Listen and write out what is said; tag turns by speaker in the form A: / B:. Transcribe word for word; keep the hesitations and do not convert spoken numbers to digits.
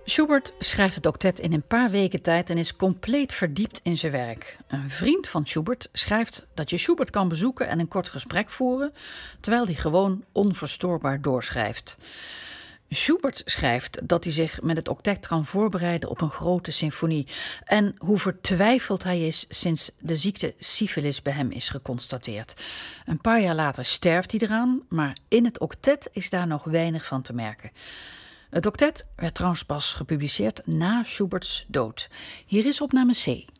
A: Schubert schrijft het octet in een paar weken tijd en is compleet verdiept in zijn werk. Een vriend van Schubert schrijft dat je Schubert kan bezoeken en een kort gesprek voeren, terwijl hij gewoon onverstoorbaar doorschrijft. Schubert schrijft dat hij zich met het octet kan voorbereiden op een grote symfonie en hoe vertwijfeld hij is sinds de ziekte syfilis bij hem is geconstateerd. Een paar jaar later sterft hij eraan, maar in het octet is daar nog weinig van te merken. Het octet werd trouwens pas gepubliceerd na Schuberts dood. Hier is opname C.